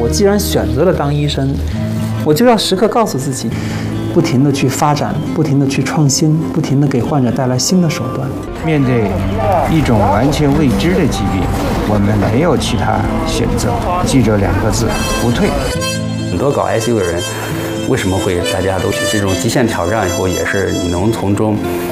既然选择了当医生，我就要时刻告诉自己，不停地去发展，不停地去创新，不停地给患者带来新的手段。 面对一种完全未知的疾病，我们没有其他选择，记着2个字：不退。 很多搞 ICU 的人，为什么会大家都去这种极限挑战以后，也是你能从中